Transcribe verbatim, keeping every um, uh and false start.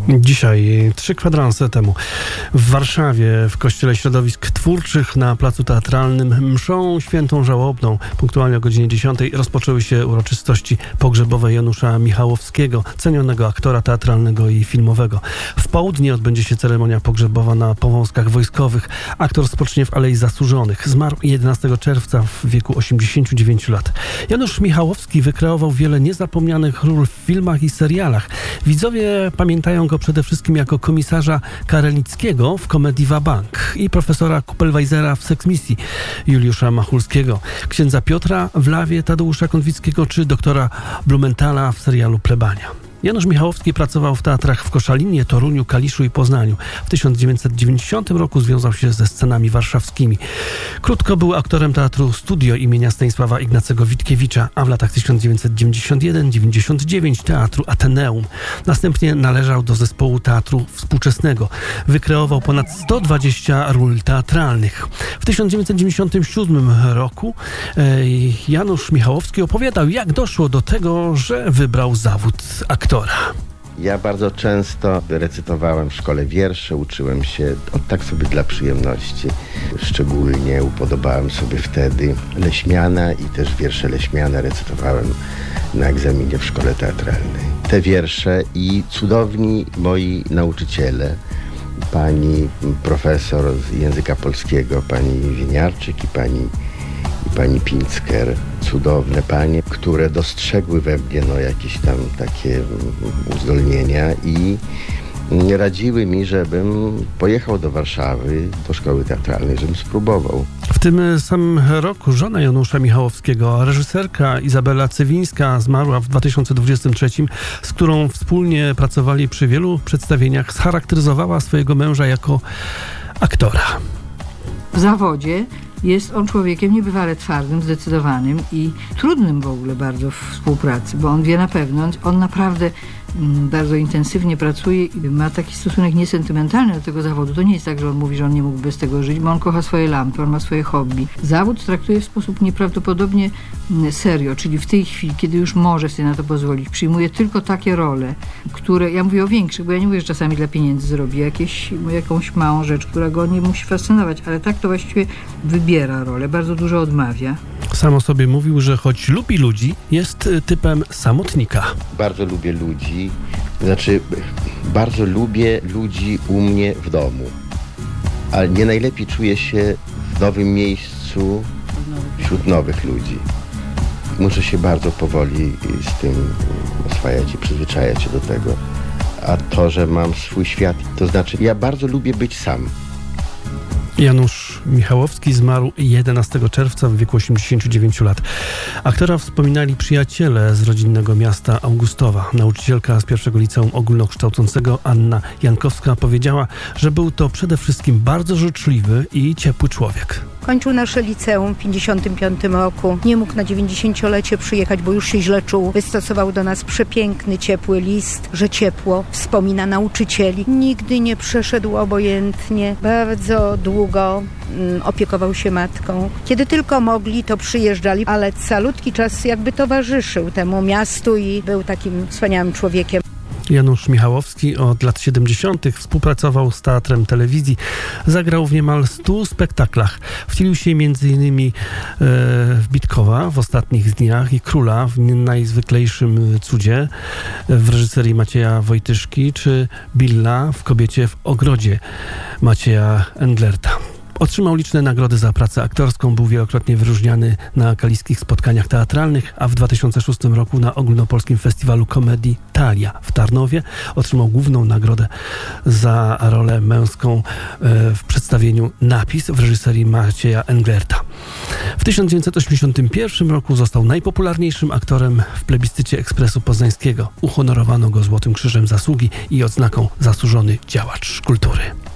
Dzisiaj, trzy kwadranse temu, w Warszawie, w Kościele Środowisk Twórczych na Placu Teatralnym mszą świętą żałobną, punktualnie o godzinie dziesiątej, rozpoczęły się uroczystości pogrzebowe Janusza Michałowskiego, cenionego aktora teatralnego i filmowego. W południe odbędzie się ceremonia pogrzebowa na Powązkach Wojskowych. Aktor spocznie w Alei Zasłużonych. Zmarł jedenastego czerwca w wieku osiemdziesięciu dziewięciu lat. Janusz Michałowski wykreował wiele niezapomnianych ról w filmach i serialach. Widzowie pamiętają go przede wszystkim jako komisarza Karelickiego w komedii Wabank i profesora Kupelweisera w Seksmisji Juliusza Machulskiego, księdza Piotra w Lawie Tadeusza Konwickiego czy doktora Blumenthala w serialu Plebania. Janusz Michałowski pracował w teatrach w Koszalinie, Toruniu, Kaliszu i Poznaniu. W tysiąc dziewięćset dziewięćdziesiątym roku związał się ze scenami warszawskimi. Krótko był aktorem Teatru Studio imienia Stanisława Ignacego Witkiewicza, a w latach tysiąc dziewięćset dziewięćdziesiątym pierwszym do dziewięćdziesiątego dziewiątego Teatru Ateneum. Następnie należał do zespołu Teatru Współczesnego. Wykreował ponad sto dwadzieścia ról teatralnych. W tysiąc dziewięćset dziewięćdziesiątym siódmym roku e, Janusz Michałowski opowiadał, jak doszło do tego, że wybrał zawód aktora. Ja bardzo często recytowałem w szkole wiersze, uczyłem się od tak sobie dla przyjemności. Szczególnie upodobałem sobie wtedy Leśmiana i też wiersze Leśmiana recytowałem na egzaminie w szkole teatralnej. Te wiersze i cudowni moi nauczyciele, pani profesor z języka polskiego, pani Wieniarczyk i pani i pani Pincker, cudowne panie, które dostrzegły we mnie no, jakieś tam takie uzdolnienia i radziły mi, żebym pojechał do Warszawy, do szkoły teatralnej, żebym spróbował. W tym samym roku żona Janusza Michałowskiego, reżyserka Izabela Cywińska, zmarła w dwa tysiące dwudziestym trzecim, z którą wspólnie pracowali przy wielu przedstawieniach, scharakteryzowała swojego męża jako aktora. W zawodzie jest on człowiekiem niebywale twardym, zdecydowanym i trudnym w ogóle bardzo w współpracy, bo on wie na pewno, on naprawdę bardzo intensywnie pracuje i ma taki stosunek niesentymentalny do tego zawodu. To nie jest tak, że on mówi, że on nie mógł bez tego żyć, bo on kocha swoje lampy, on ma swoje hobby. Zawód traktuje w sposób nieprawdopodobnie serio, czyli w tej chwili, kiedy już może sobie na to pozwolić, przyjmuje tylko takie role, które, ja mówię o większych, bo ja nie mówię, że czasami dla pieniędzy zrobi jakieś, jakąś małą rzecz, która go nie musi fascynować, ale tak to właściwie wybiera rolę, bardzo dużo odmawia. Sam o sobie mówił, że choć lubi ludzi, jest typem samotnika. Bardzo lubię ludzi, znaczy bardzo lubię ludzi u mnie w domu, ale nie najlepiej czuję się w nowym miejscu wśród nowych ludzi. Muszę się bardzo powoli z tym oswajać i przyzwyczajać się do tego. A to, że mam swój świat, to znaczy ja bardzo lubię być sam. Janusz Michałowski zmarł jedenastego czerwca w wieku osiemdziesięciu dziewięciu lat. Aktora wspominali przyjaciele z rodzinnego miasta Augustowa. Nauczycielka z pierwszego liceum ogólnokształcącego Anna Jankowska powiedziała, że był to przede wszystkim bardzo życzliwy i ciepły człowiek. Kończył nasze liceum w pięćdziesiątym piątym roku. Nie mógł na dziewięćdziesięciolecie przyjechać, bo już się źle czuł. Wystosował do nas przepiękny, ciepły list, że ciepło wspomina nauczycieli. Nigdy nie przeszedł obojętnie. Bardzo długo mm, opiekował się matką. Kiedy tylko mogli, to przyjeżdżali, ale calutki czas jakby towarzyszył temu miastu i był takim wspaniałym człowiekiem. Janusz Michałowski od lat siedemdziesiątych współpracował z Teatrem Telewizji. Zagrał w niemal stu spektaklach. Wcielił się między innymi e, w Bitkowa w Ostatnich dniach i Króla w Najzwyklejszym cudzie w reżyserii Macieja Wojtyszki czy Billa w Kobiecie w ogrodzie Macieja Englerta. Otrzymał liczne nagrody za pracę aktorską, był wielokrotnie wyróżniany na kaliskich spotkaniach teatralnych, a w dwa tysiące szóstym roku na Ogólnopolskim Festiwalu Komedii Talia w Tarnowie otrzymał główną nagrodę za rolę męską w przedstawieniu Napis w reżyserii Macieja Englerta. W tysiąc dziewięćset osiemdziesiątym pierwszym roku został najpopularniejszym aktorem w plebiscycie Ekspresu Poznańskiego. Uhonorowano go Złotym Krzyżem Zasługi i odznaką Zasłużony Działacz Kultury.